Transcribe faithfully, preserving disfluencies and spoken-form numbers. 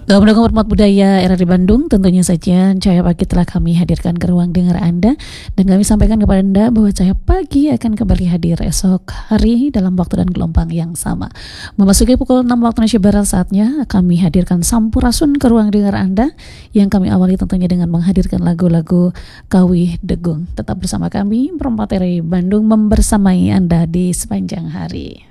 Gak mendukung Hormat Budaya R R I Bandung, tentunya saja Cahaya Pagi telah kami hadirkan ke ruang dengar Anda, dan kami sampaikan kepada Anda bahwa Cahaya Pagi akan kembali hadir esok hari dalam waktu dan gelombang yang sama. Memasuki pukul enam waktu Indonesia Barat, saatnya kami hadirkan Sampurasun ke ruang dengar Anda, yang kami awali tentunya dengan menghadirkan lagu-lagu Kawih Degung. Tetap bersama kami, Perempat R R I Bandung membersamai Anda di sepanjang hari.